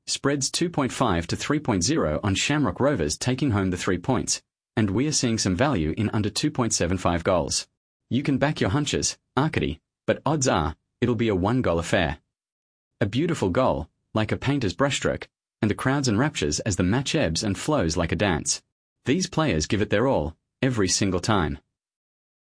Spreads 2.5 to 3.0 on Shamrock Rovers taking home the 3 points, and we are seeing some value in under 2.75 goals. You can back your hunches, Arcady, but odds are, it'll be a 1-goal affair. A beautiful goal, like a painter's brushstroke, and the crowd's in raptures as the match ebbs and flows like a dance. These players give it their all, every single time.